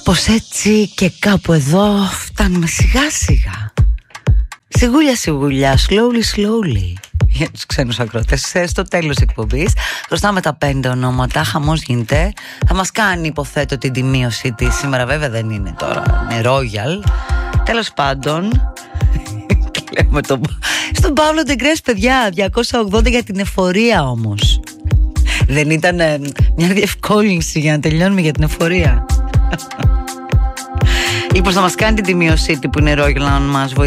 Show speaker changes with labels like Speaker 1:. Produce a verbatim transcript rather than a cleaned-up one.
Speaker 1: Κάπως έτσι και κάπου εδώ φτάνουμε σιγά σιγά, σιγούλια σιγούλια, slowly slowly, για τους ξένους ακρότες, στο τέλος εκπομπής. Χρωστάμε τα πέντε ονόματα, χαμός γίνεται. Θα μας κάνει, υποθέτω, την τιμίωση της. Σήμερα βέβαια δεν είναι τώρα, είναι Royal. Τέλος πάντων, το... στον Παύλο Ντεγκρές, παιδιά, διακόσια ογδόντα για την εφορία όμως. Δεν ήταν ε, μια διευκόλυνση για να τελειώνουμε για την εφορία? Λοιπόν, θα μας κάνει την τιμίωση που είναι Royal, να μας βοηθήσει